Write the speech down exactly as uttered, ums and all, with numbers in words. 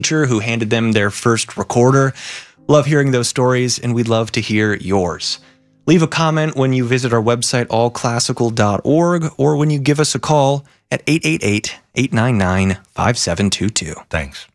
teacher who handed them their first recorder. Love hearing those stories, and we'd love to hear yours. Leave a comment when you visit our website, all classical dot org, or when you give us a call at eight eight eight, eight nine nine, five seven two two. Thanks.